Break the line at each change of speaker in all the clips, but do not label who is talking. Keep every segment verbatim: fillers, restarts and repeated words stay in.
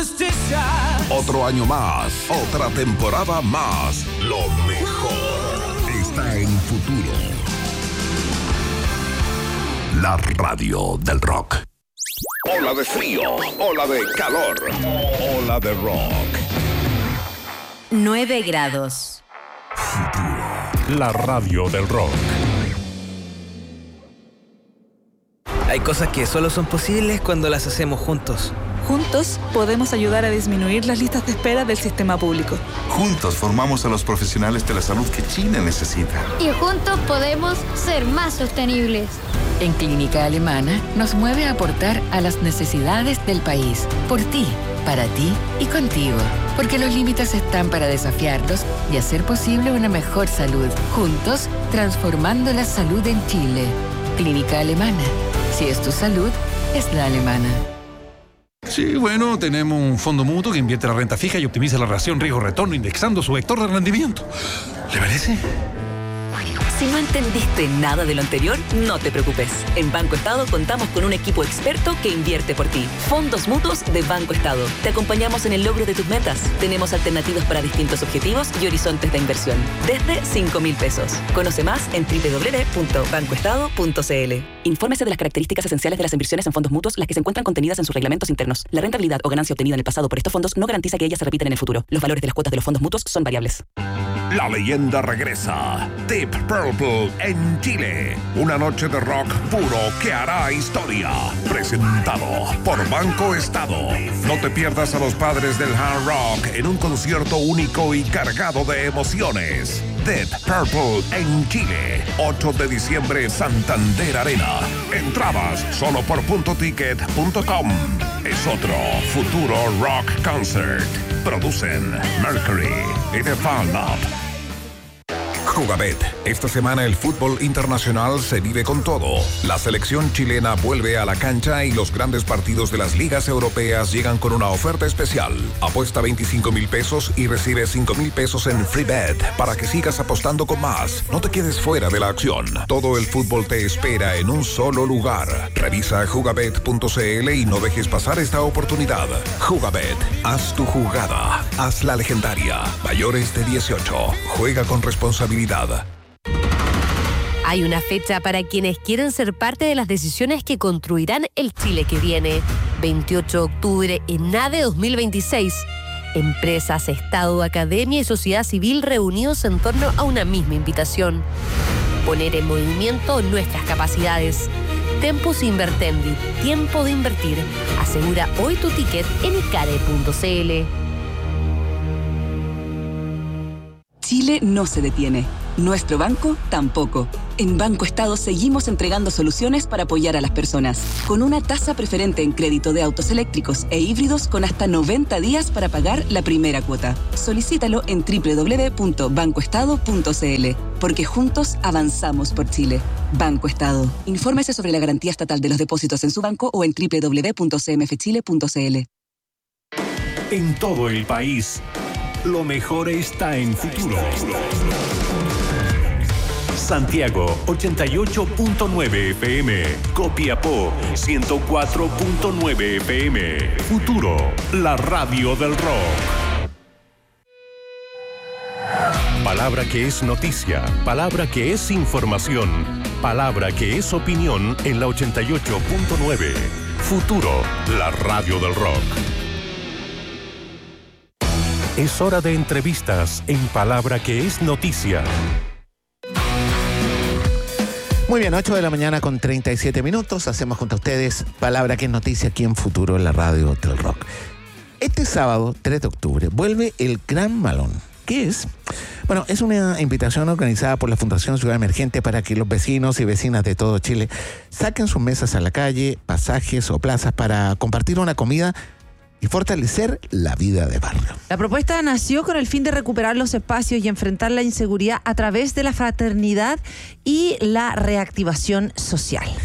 Otro año más, otra temporada más. Lo mejor está en Futuro. La radio del rock. Ola de frío, ola de calor, ola de rock.
nueve grados.
Futuro.
La radio del rock.
Hay cosas que solo son posibles cuando las hacemos juntos.
Juntos podemos ayudar a disminuir las listas de espera del sistema público.
Juntos formamos a los profesionales de la salud que Chile necesita.
Y juntos podemos ser más sostenibles.
En Clínica Alemana nos mueve a aportar a las necesidades del país. Por ti, para ti y contigo. Porque los límites están para desafiarlos y hacer posible una mejor salud. Juntos, transformando la salud en Chile. Clínica Alemana. Si es tu salud, es la alemana.
Sí, bueno, tenemos un fondo mutuo que invierte la renta fija y optimiza la relación riesgo-retorno indexando su vector de rendimiento. ¿Le parece?
Si no entendiste nada de lo anterior, no te preocupes. En Banco Estado contamos con un equipo experto que invierte por ti. Fondos mutuos de Banco Estado. Te acompañamos en el logro de tus metas. Tenemos alternativas para distintos objetivos y horizontes de inversión. Desde cinco mil pesos. Conoce más en doble u doble u doble u punto banco estado punto c l. Infórmese de las características esenciales de las inversiones en fondos mutuos, las que se encuentran contenidas en sus reglamentos internos. La rentabilidad o ganancia obtenida en el pasado por estos fondos no garantiza que ellas se repitan en el futuro. Los valores de las cuotas de los fondos mutuos son variables.
La leyenda regresa. Deep Purple en Chile. Una noche de rock puro que hará historia. Presentado por Banco Estado. No te pierdas a los padres del hard rock en un concierto único y cargado de emociones. Deep Purple en Chile. ocho de diciembre, Santander Arena. Entradas solo por punto ticket punto com. Es otro Futuro Rock Concert. Producen Mercury y The Fan Lab. Jugabet. Esta semana el fútbol internacional se vive con todo. La selección chilena vuelve a la cancha y los grandes partidos de las ligas europeas llegan con una oferta especial. Apuesta veinticinco mil pesos y recibe cinco mil pesos en free bet para que sigas apostando con más. No te quedes fuera de la acción. Todo el fútbol te espera en un solo lugar. Revisa jugabet punto c l y no dejes pasar esta oportunidad. Jugabet. Haz tu jugada. Haz la legendaria. Mayores de dieciocho. Juega con responsabilidad.
Hay una fecha para quienes quieren ser parte de las decisiones que construirán el Chile que viene. veintiocho de octubre en ADE dos mil veintiséis. Empresas, Estado, academia y sociedad civil reunidos en torno a una misma invitación. Poner en movimiento nuestras capacidades. Tempus Invertendi. Tiempo de invertir. Asegura hoy tu ticket en icare punto c l.
Chile no se detiene. Nuestro banco tampoco. En Banco Estado seguimos entregando soluciones para apoyar a las personas, con una tasa preferente en crédito de autos eléctricos e híbridos con hasta noventa días para pagar la primera cuota. Solicítalo en doble u doble u doble u punto banco estado punto c l, porque juntos avanzamos por Chile. Banco Estado. Infórmese sobre la garantía estatal de los depósitos en su banco o en doble u doble u doble u punto c m f chile punto c l.
En todo el país, lo mejor está en Futuro. Santiago ochenta y ocho punto nueve F M, Copiapó ciento cuatro punto nueve F M. Futuro, la radio del rock. Palabra que es noticia, palabra que es información, palabra que es opinión en la ochenta y ocho punto nueve. Futuro, la radio del rock. Es hora de entrevistas en Palabra que es noticia.
Muy bien, ocho de la mañana con treinta y siete minutos. Hacemos junto a ustedes Palabra que es noticia aquí en Futuro, en la radio del rock. Este sábado, tres de octubre, vuelve el Gran Malón. ¿Qué es? Bueno, es una invitación organizada por la Fundación Ciudad Emergente para que los vecinos y vecinas de todo Chile saquen sus mesas a la calle, pasajes o plazas para compartir una comida y fortalecer la vida de barrio.
La propuesta nació con el fin de recuperar los espacios y enfrentar la inseguridad a través de la fraternidad y la reactivación social.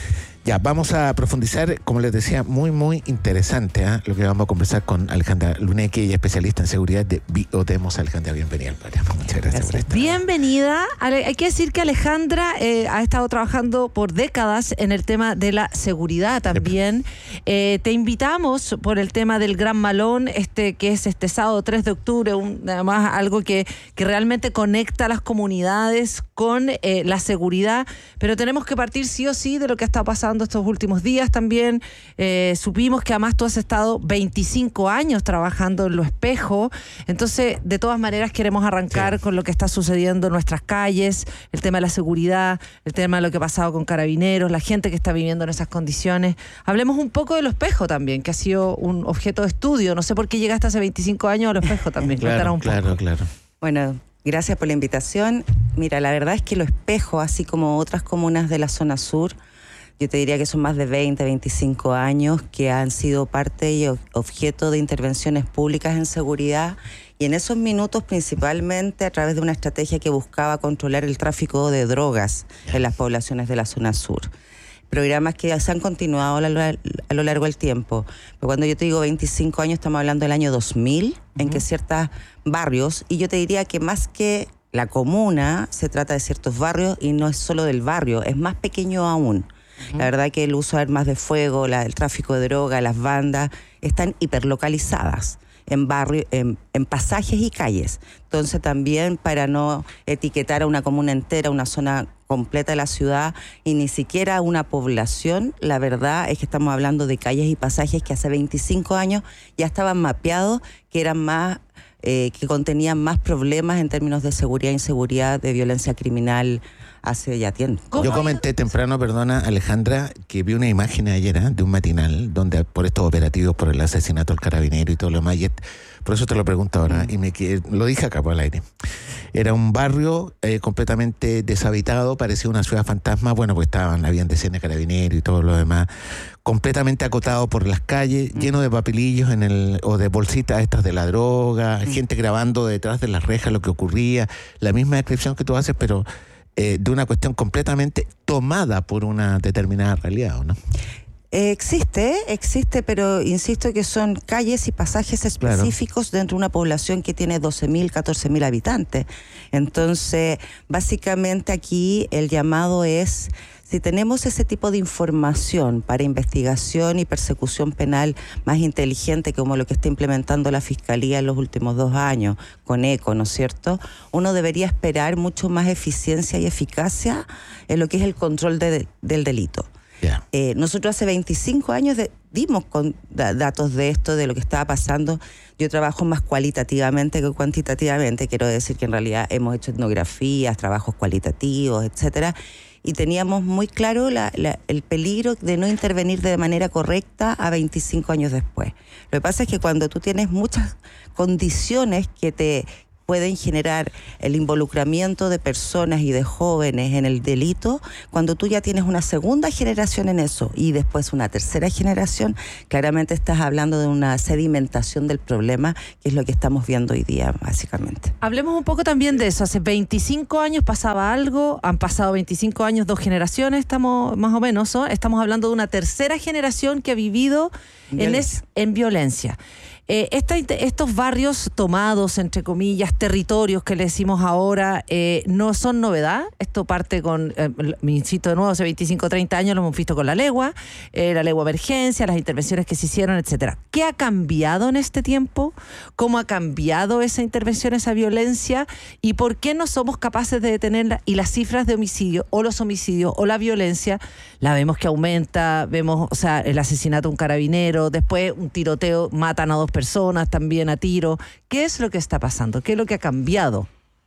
Ya, vamos a profundizar, como les decía, muy, muy interesante, ¿eh? Lo que vamos a conversar con Alejandra Luneque, ella es especialista en seguridad de Biodemos. Alejandra, bienvenida al programa. Muchas gracias, gracias. por estar.
Bienvenida. Hay que decir que Alejandra eh, ha estado trabajando por décadas en el tema de la seguridad también. Eh, te invitamos por el tema del Gran Malón, este que es este sábado tres de octubre, un, además algo que, que realmente conecta a las comunidades con eh, la seguridad, pero tenemos que partir sí o sí de lo que ha estado pasando estos últimos días también. Eh, supimos que además tú has estado veinticinco años trabajando en Lo Espejo, entonces de todas maneras queremos arrancar sí. con lo que está sucediendo en nuestras calles, el tema de la seguridad, el tema de lo que ha pasado con Carabineros, la gente que está viviendo en esas condiciones. Hablemos un poco de Lo Espejo también, que ha sido un objeto de estudio. No sé por qué llegaste hace veinticinco años a Lo Espejo también.
claro,
un
claro,
poco.
claro.
Bueno, gracias por la invitación. Mira, la verdad es que Lo Espejo, así como otras comunas de la zona sur, yo te diría que son más de veinte, veinticinco años que han sido parte y objeto de intervenciones públicas en seguridad, y en esos minutos principalmente a través de una estrategia que buscaba controlar el tráfico de drogas en las poblaciones de la zona sur. Programas que se han continuado a lo, a lo largo del tiempo. Pero cuando yo te digo veinticinco años, estamos hablando del año dos mil, uh-huh. en que ciertos barrios, y yo te diría que más que la comuna, se trata de ciertos barrios, y no es solo del barrio, es más pequeño aún. La verdad que el uso de armas de fuego, la, el tráfico de droga, las bandas, están hiperlocalizadas en barrios, en, en pasajes y calles. Entonces también, para no etiquetar a una comuna entera, una zona completa de la ciudad y ni siquiera una población, la verdad es que estamos hablando de calles y pasajes que hace veinticinco años ya estaban mapeados, que eran más, eh, que contenían más problemas en términos de seguridad, inseguridad, de violencia criminal, hace ya tiempo.
Yo comenté temprano, perdona Alejandra, que vi una imagen ayer ¿eh? de un matinal donde por estos operativos, por el asesinato del carabinero y todo lo demás, y por eso te lo pregunto ahora, mm. y me lo dije acá por el aire. Era un barrio eh, completamente deshabitado, parecía una ciudad fantasma, bueno, pues estaban, habían decenas de carabineros y todo lo demás, completamente acotado por las calles, mm. lleno de papelillos en el o de bolsitas estas de la droga, mm. gente grabando detrás de las rejas lo que ocurría, la misma descripción que tú haces, pero Eh, de una cuestión completamente tomada por una determinada realidad, ¿o no?
Eh, existe, existe, pero insisto que son calles y pasajes específicos claro. dentro de una población que tiene doce mil, catorce mil habitantes. Entonces, básicamente aquí el llamado es, si tenemos ese tipo de información para investigación y persecución penal más inteligente como lo que está implementando la Fiscalía en los últimos dos años, con ECO, ¿no es cierto? Uno debería esperar mucho más eficiencia y eficacia en lo que es el control de, del delito. Yeah. Eh, nosotros hace veinticinco años de, dimos con da, datos de esto, de lo que estaba pasando. Yo trabajo más cualitativamente que cuantitativamente, quiero decir que en realidad hemos hecho etnografías, trabajos cualitativos, etcétera, y teníamos muy claro la, la, el peligro de no intervenir de manera correcta a veinticinco años después. Lo que pasa es que cuando tú tienes muchas condiciones que te pueden generar el involucramiento de personas y de jóvenes en el delito, cuando tú ya tienes una segunda generación en eso y después una tercera generación, claramente estás hablando de una sedimentación del problema, que es lo que estamos viendo hoy día, básicamente.
Hablemos un poco también de eso. Hace veinticinco años pasaba algo, han pasado veinticinco años, dos generaciones, estamos más o menos, ¿no? Estamos hablando de una tercera generación que ha vivido en, es, en violencia. Eh, esta, estos barrios tomados, entre comillas, territorios que le decimos ahora, eh, no son novedad. Esto parte con, eh, me insisto de nuevo, hace veinticinco, treinta años lo hemos visto con la legua, eh, la legua emergencia, las intervenciones que se hicieron, etcétera. ¿Qué ha cambiado en este tiempo? ¿Cómo ha cambiado esa intervención, esa violencia? ¿Y por qué no somos capaces de detenerla? Y las cifras de homicidio, o los homicidios, o la violencia, la vemos que aumenta, vemos, o sea, el asesinato de un carabinero, después un tiroteo, matan a dos personas, personas también a tiro. ¿Qué es lo que está pasando? ¿Qué es lo que ha cambiado?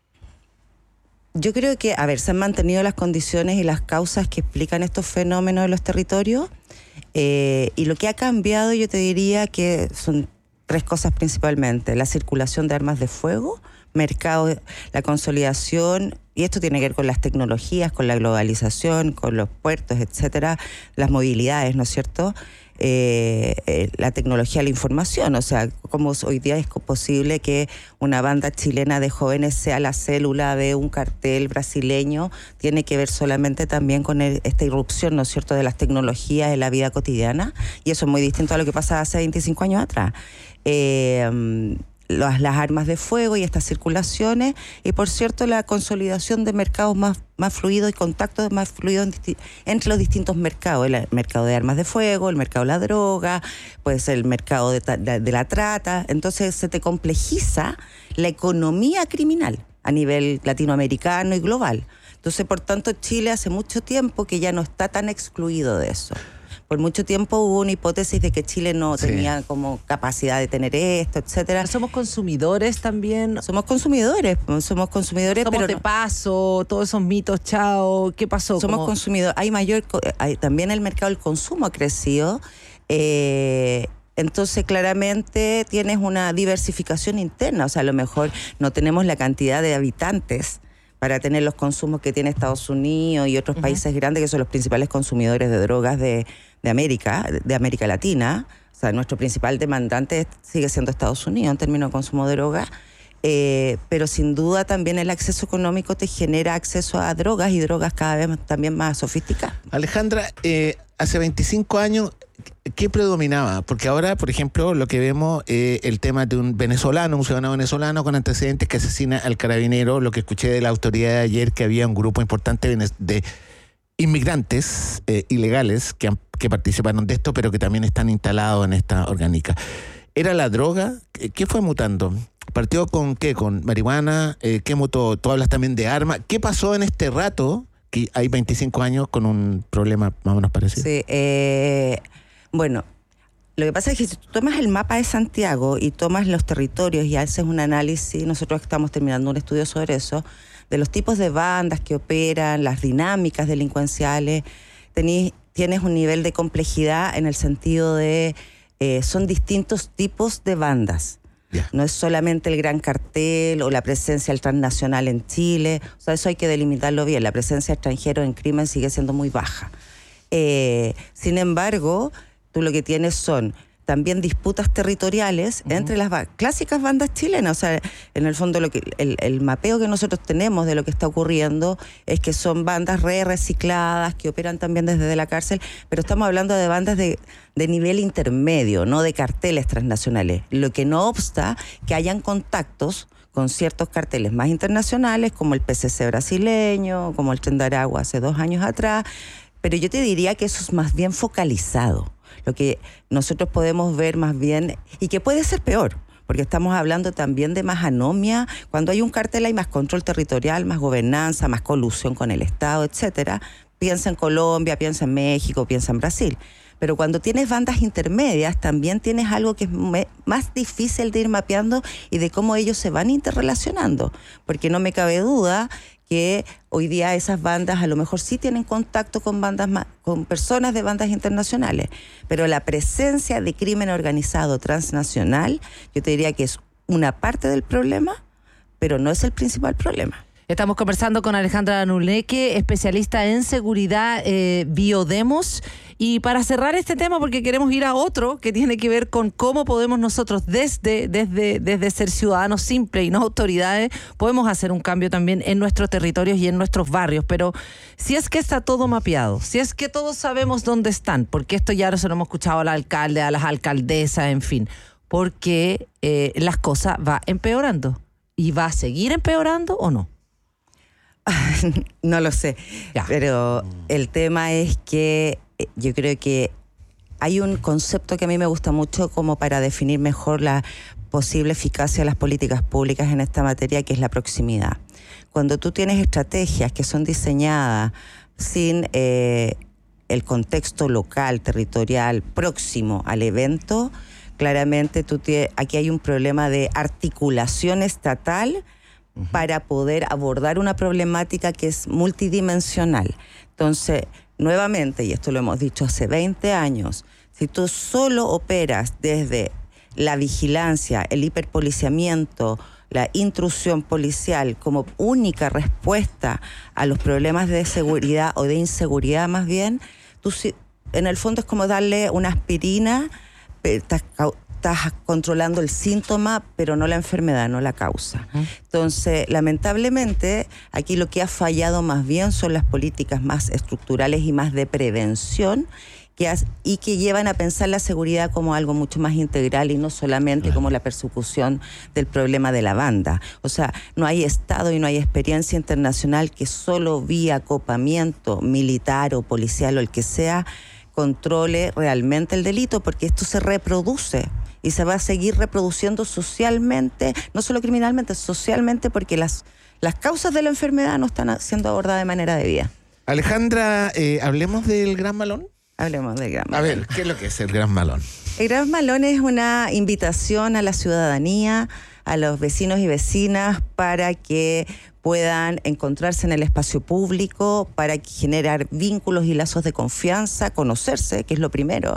Yo creo que, a ver, se han mantenido las condiciones y las causas que explican estos fenómenos en los territorios, eh, y lo que ha cambiado yo te diría que son tres cosas principalmente: la circulación de armas de fuego, mercado, la consolidación, y esto tiene que ver con las tecnologías, con la globalización, con los puertos, etcétera, las movilidades, ¿no es cierto? eh, eh, la tecnología de la información. O sea, cómo hoy día es posible que una banda chilena de jóvenes sea la célula de un cartel brasileño, tiene que ver solamente también con el, esta irrupción, ¿no es cierto?, de las tecnologías en la vida cotidiana, y eso es muy distinto a lo que pasaba hace veinticinco años atrás. Eh, Las, las armas de fuego y estas circulaciones, y por cierto la consolidación de mercados más, más fluidos y contactos más fluidos entre los distintos mercados, el mercado de armas de fuego, el mercado de la droga, pues el mercado de, de, de la trata. Entonces se te complejiza la economía criminal a nivel latinoamericano y global. Entonces, por tanto, Chile hace mucho tiempo que ya no está tan excluido de eso. Por mucho tiempo hubo una hipótesis de que Chile no sí. tenía como capacidad de tener esto, etcétera.
Somos consumidores también.
Somos consumidores, somos consumidores.
Somos
pero
de
no.
paso, todos esos mitos, chao, ¿qué pasó?
Somos
como...
consumidores. Hay mayor, hay, también el mercado del consumo ha crecido. Eh, Entonces, claramente tienes una diversificación interna. O sea, a lo mejor no tenemos la cantidad de habitantes para tener los consumos que tiene Estados Unidos y otros uh-huh. países grandes que son los principales consumidores de drogas de, de América, de América Latina. O sea, nuestro principal demandante sigue siendo Estados Unidos en términos de consumo de drogas. Eh, pero sin duda también el acceso económico te genera acceso a drogas y drogas cada vez también más sofisticadas.
Alejandra, eh, hace veinticinco años, ¿qué predominaba? Porque ahora, por ejemplo, lo que vemos es eh, el tema de un venezolano, un ciudadano venezolano con antecedentes que asesina al carabinero. Lo que escuché de la autoridad de ayer, que había un grupo importante de inmigrantes eh, ilegales que, han, que participaron de esto, pero que también están instalados en esta orgánica. ¿Era la droga? ¿Qué fue mutando? ¿Partió con qué? ¿Con marihuana? Eh, ¿Qué mutó? Tú hablas también de armas. ¿Qué pasó en este rato, que hay veinticinco años, con un problema más o menos parecido?
Sí, eh, bueno, lo que pasa es que si tú tomas el mapa de Santiago y tomas los territorios y haces un análisis, nosotros estamos terminando un estudio sobre eso, de los tipos de bandas que operan, las dinámicas delincuenciales, tenés, tienes un nivel de complejidad en el sentido de, eh, son distintos tipos de bandas. Yeah. No es solamente el gran cartel o la presencia del transnacional en Chile. O sea, eso hay que delimitarlo bien. La presencia extranjera en crimen sigue siendo muy baja. Eh, sin embargo, tú lo que tienes son también disputas territoriales uh-huh. entre las ba- clásicas bandas chilenas. O sea, en el fondo lo que el, el mapeo que nosotros tenemos de lo que está ocurriendo es que son bandas re recicladas que operan también desde la cárcel, pero estamos hablando de bandas de, de nivel intermedio, no de carteles transnacionales. Lo que no obsta que hayan contactos con ciertos carteles más internacionales, como el P C C brasileño, como el Tren de Aragua hace dos años atrás, pero yo te diría que eso es más bien focalizado. Lo que nosotros podemos ver más bien, y que puede ser peor, porque estamos hablando también de más anomia. Cuando hay un cartel hay más control territorial, más gobernanza, más colusión con el Estado, etcétera. Piensa en Colombia, piensa en México, piensa en Brasil. Pero cuando tienes bandas intermedias, también tienes algo que es me, más difícil de ir mapeando y de cómo ellos se van interrelacionando. Porque no me cabe duda que hoy día esas bandas a lo mejor sí tienen contacto con bandas más, con personas de bandas internacionales, pero la presencia de crimen organizado transnacional, yo te diría que es una parte del problema, pero no es el principal problema.
Estamos conversando con Alejandra Nuleque, especialista en seguridad eh, Biodemos. Y para cerrar este tema, porque queremos ir a otro que tiene que ver con cómo podemos nosotros desde, desde, desde ser ciudadanos simples y no autoridades, podemos hacer un cambio también en nuestros territorios y en nuestros barrios. Pero si es que está todo mapeado, si es que todos sabemos dónde están, porque esto ya se lo hemos escuchado al alcalde, a las alcaldesas, en fin, porque eh, las cosas van empeorando. ¿Y va a seguir empeorando o no?
No lo sé, ya. Pero el tema es que yo creo que hay un concepto que a mí me gusta mucho como para definir mejor la posible eficacia de las políticas públicas en esta materia, que es la proximidad. Cuando tú tienes estrategias que son diseñadas sin eh, el contexto local, territorial, próximo al evento, claramente tú tienes, aquí hay un problema de articulación estatal uh-huh. para poder abordar una problemática que es multidimensional. Entonces, nuevamente, y esto lo hemos dicho hace veinte años, si tú solo operas desde la vigilancia, el hiperpoliciamiento, la intrusión policial como única respuesta a los problemas de seguridad o de inseguridad más bien, tú, en el fondo es como darle una aspirina, estás, estás controlando el síntoma, pero no la enfermedad, no la causa. Uh-huh. Entonces, lamentablemente, aquí lo que ha fallado más bien son las políticas más estructurales y más de prevención, que has, y que llevan a pensar la seguridad como algo mucho más integral y no solamente claro. como la persecución del problema de la banda. O sea, no hay Estado y no hay experiencia internacional que solo vía acopamiento militar o policial o el que sea controle realmente el delito, porque esto se reproduce y se va a seguir reproduciendo socialmente, no solo criminalmente, socialmente, porque las, las causas de la enfermedad no están siendo abordadas de manera debida.
Alejandra, eh, hablemos del Gran Malón.
Hablemos del Gran Malón.
A ver, ¿qué es lo que es el Gran Malón?
El Gran Malón es una invitación a la ciudadanía, a los vecinos y vecinas, para que puedan encontrarse en el espacio público, para generar vínculos y lazos de confianza, conocerse, que es lo primero,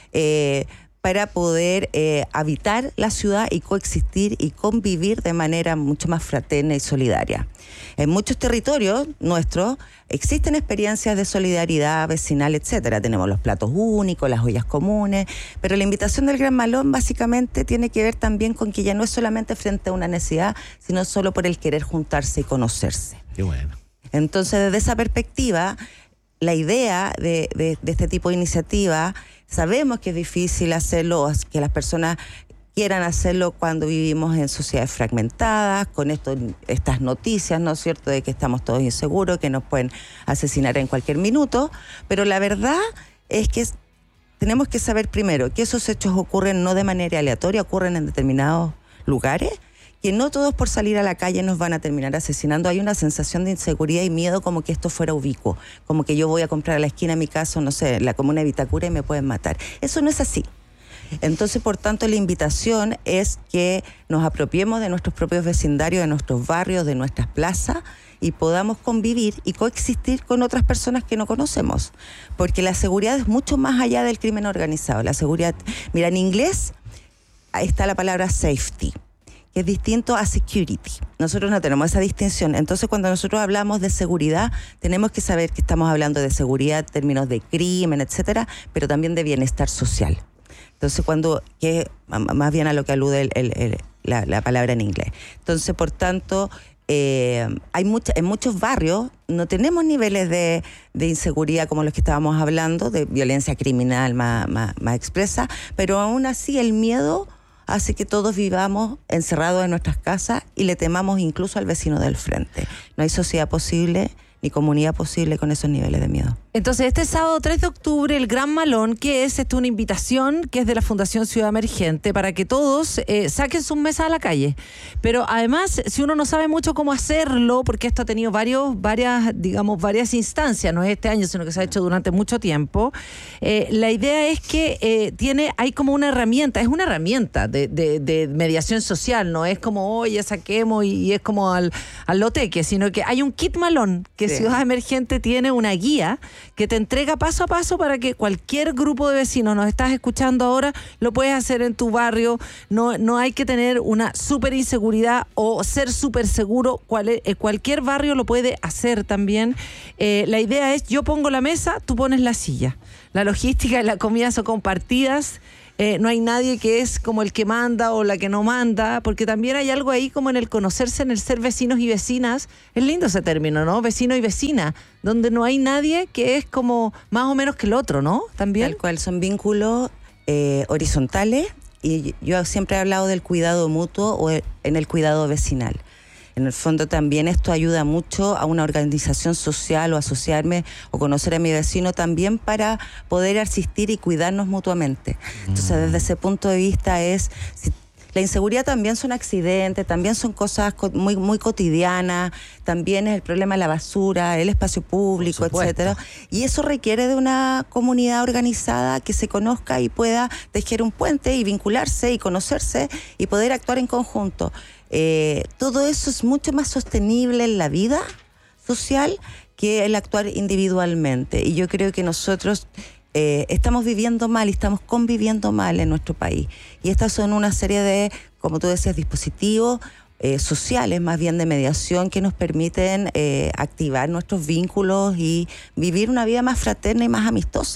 eh, para poder eh, habitar la ciudad y coexistir y convivir de manera mucho más fraterna y solidaria. En muchos territorios nuestros existen experiencias de solidaridad vecinal, etcétera. Tenemos los platos únicos, las ollas comunes, pero la invitación del Gran Malón básicamente tiene que ver también con que ya no es solamente frente a una necesidad, sino solo por el querer juntarse y conocerse.
Qué bueno.
Entonces, desde esa perspectiva, la idea de, de, de este tipo de iniciativa, sabemos que es difícil hacerlo, que las personas quieran hacerlo cuando vivimos en sociedades fragmentadas, con esto, estas noticias, ¿no es cierto?, de que estamos todos inseguros, que nos pueden asesinar en cualquier minuto, pero la verdad es que es, tenemos que saber primero que esos hechos ocurren no de manera aleatoria, ocurren en determinados lugares, que no todos por salir a la calle nos van a terminar asesinando. Hay una sensación de inseguridad y miedo como que esto fuera ubicuo, como que yo voy a comprar a la esquina de mi casa, no sé, en la comuna de Vitacura y me pueden matar. Eso no es así. Entonces, por tanto, la invitación es que nos apropiemos de nuestros propios vecindarios, de nuestros barrios, de nuestras plazas y podamos convivir y coexistir con otras personas que no conocemos. Porque la seguridad es mucho más allá del crimen organizado. La seguridad, mira, en inglés está la palabra safety, que es distinto a security. Nosotros no tenemos esa distinción. Entonces, cuando nosotros hablamos de seguridad, tenemos que saber que estamos hablando de seguridad en términos de crimen, etcétera, pero también de bienestar social. Entonces, cuando, que más bien a lo que alude el, el, el, la, la palabra en inglés. Entonces, por tanto, eh, hay mucha, en muchos barrios no tenemos niveles de, de inseguridad como los que estábamos hablando, de violencia criminal más, más, más expresa, pero aún así el miedo hace que todos vivamos encerrados en nuestras casas y le temamos incluso al vecino del frente. No hay sociedad posible ni comunidad posible con esos niveles de miedo.
Entonces, este sábado tres de octubre, el Gran Malón, que es esto, una invitación que es de la Fundación Ciudad Emergente para que todos eh, saquen sus mesas a la calle. Pero además, si uno no sabe mucho cómo hacerlo, porque esto ha tenido varios, varias, digamos, varias instancias, no es este año, sino que se ha hecho durante mucho tiempo, eh, la idea es que eh, tiene, hay como una herramienta, es una herramienta de, de, de mediación social, no es como, oye, saquemos y, y es como al, al loteque, sino que hay un kit malón que sí. Ciudad Emergente tiene una guía que te entrega paso a paso para que cualquier grupo de vecinos, nos estás escuchando ahora, lo puedes hacer en tu barrio. No, no hay que tener una súper inseguridad o ser súper seguro. Cual, eh, cualquier barrio lo puede hacer también. Eh, la idea es, yo pongo la mesa, tú pones la silla. La logística y la comida son compartidas. Eh, no hay nadie que es como el que manda o la que no manda, porque también hay algo ahí como en el conocerse, en el ser vecinos y vecinas. Es lindo ese término, ¿no? Vecino y vecina, donde no hay nadie que es como más o menos que el otro, ¿no? También.
Tal cual, son vínculos eh, horizontales, y yo siempre he hablado del cuidado mutuo o en el cuidado vecinal. En el fondo también esto ayuda mucho a una organización social o asociarme o conocer a mi vecino también para poder asistir y cuidarnos mutuamente. Entonces, desde ese punto de vista es... Si, la inseguridad también son accidentes, también son cosas muy, muy cotidianas, también es el problema de la basura, el espacio público, etcétera. Y eso requiere de una comunidad organizada que se conozca y pueda tejer un puente y vincularse y conocerse y poder actuar en conjunto. Eh, todo eso es mucho más sostenible en la vida social que el actuar individualmente. Y yo creo que nosotros... Eh, estamos viviendo mal y estamos conviviendo mal en nuestro país. Y estas son una serie de, como tú decías, dispositivos eh, sociales, más bien de mediación, que nos permiten eh, activar nuestros vínculos y vivir una vida más fraterna y más amistosa.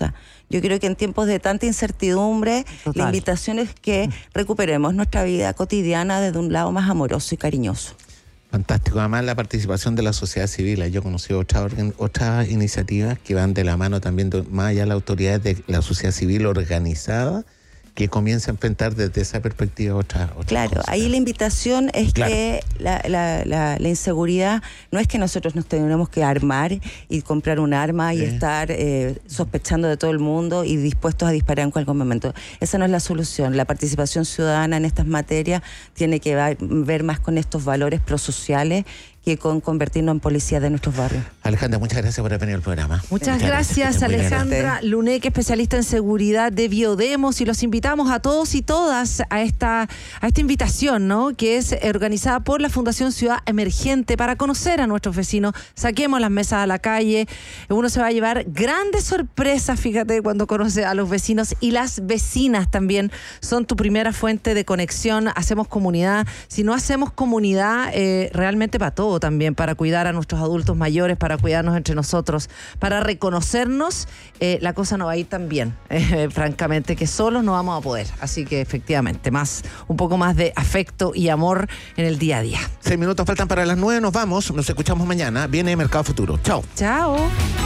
Yo creo que en tiempos de tanta incertidumbre,
Total.
la invitación es que recuperemos nuestra vida cotidiana desde un lado más amoroso y cariñoso.
Fantástico. Además, la participación de la sociedad civil. Yo he conocido otras organ- otras iniciativas que van de la mano también, de, más allá de la autoridad de la sociedad civil organizada, que comienza a enfrentar desde esa perspectiva otras otra
Claro,
cosas.
ahí la invitación es
Claro.
que la, la, la, la inseguridad no es que nosotros nos tengamos que armar y comprar un arma y
Eh.
estar eh, sospechando de todo el mundo y dispuestos a disparar en cualquier momento. Esa no es la solución. La participación ciudadana en estas materias tiene que va- ver más con estos valores prosociales que con convertirnos en policías de nuestros barrios.
Alejandra, muchas gracias por haber venido al programa.
Muchas gracias,
Muy bien.
Alejandra Luneque, especialista en seguridad de Biodemos, y los invitamos a todos y todas a esta, a esta invitación, ¿no? Que es organizada por la Fundación Ciudad Emergente para conocer a nuestros vecinos. Saquemos las mesas a la calle. Uno se va a llevar grandes sorpresas, fíjate, cuando conoce a los vecinos, y las vecinas también son tu primera fuente de conexión. Hacemos comunidad. Si no hacemos comunidad, eh, realmente para todo también, para cuidar a nuestros adultos mayores, para cuidarnos entre nosotros, para reconocernos, eh, la cosa no va a ir tan bien, eh, francamente, que solos no vamos a poder. Así que efectivamente, más, un poco más de afecto y amor en el día a día.
Seis minutos faltan para las nueve, nos vamos, nos escuchamos mañana. Viene Mercado Futuro. Chao.
Chao.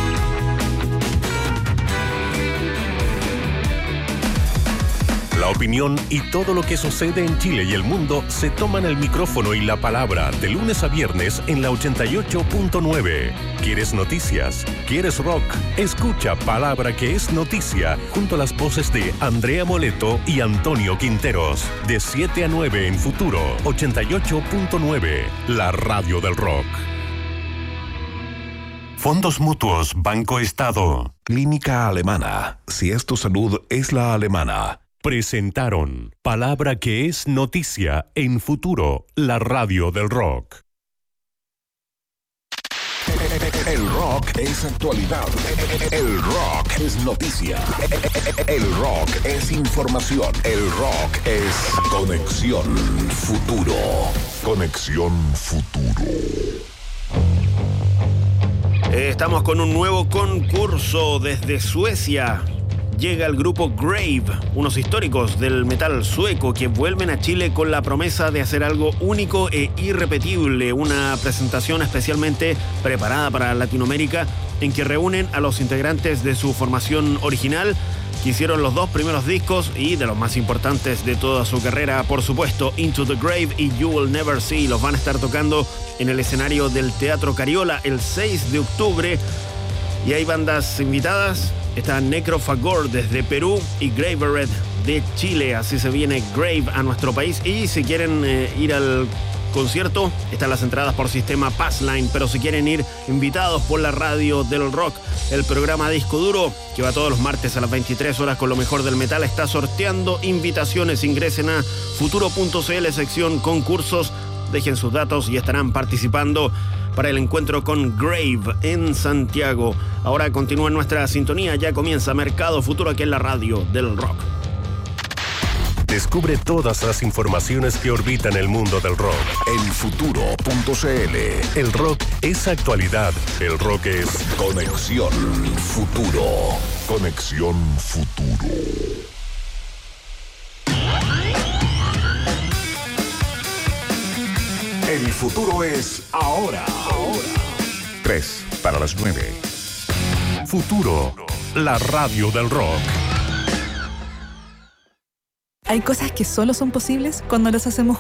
La opinión y todo lo que sucede en Chile y el mundo se toman el micrófono y la palabra de lunes a viernes en la ochenta y ocho punto nueve. ¿Quieres noticias? ¿Quieres rock? Escucha Palabra que es Noticia junto a las voces de Andrea Moleto y Antonio Quinteros. De siete a nueve en Futuro ochenta y ocho punto nueve, la radio del rock.
Fondos Mutuos Banco Estado. Clínica Alemana. Si es tu salud, es la alemana.
Presentaron Palabra que es Noticia en Futuro, la radio del rock.
El rock es actualidad. El rock es noticia. El rock es información. El rock es Conexión Futuro. Conexión Futuro.
Estamos con un nuevo concurso desde Suecia. Llega el grupo Grave, unos históricos del metal sueco que vuelven a Chile con la promesa de hacer algo único e irrepetible. Una presentación especialmente preparada para Latinoamérica en que reúnen a los integrantes de su formación original que hicieron los dos primeros discos y de los más importantes de toda su carrera, por supuesto, Into the Grave y You Will Never See. Los van a estar tocando en el escenario del Teatro Cariola el seis de octubre y hay bandas invitadas. Está Necrophagor desde Perú y Graveret de Chile. Así se viene Grave a nuestro país. Y si quieren eh, ir al concierto, están las entradas por sistema Passline. Pero si quieren ir invitados por la radio del rock, el programa Disco Duro, que va todos los martes a las veintitrés horas con lo mejor del metal, está sorteando invitaciones. Ingresen a futuro punto c l, sección concursos. Dejen sus datos y estarán participando para el encuentro con Grave en Santiago. Ahora continúa nuestra sintonía, ya comienza Mercado Futuro aquí en la radio del rock.
Descubre todas las informaciones que orbitan el mundo del rock
en futuro punto c l.
El rock es actualidad, el rock es
Conexión Futuro. Conexión Futuro. El futuro es ahora. Ahora. Tres para las nueve.
Futuro, la radio del rock.
Hay cosas que solo son posibles cuando las hacemos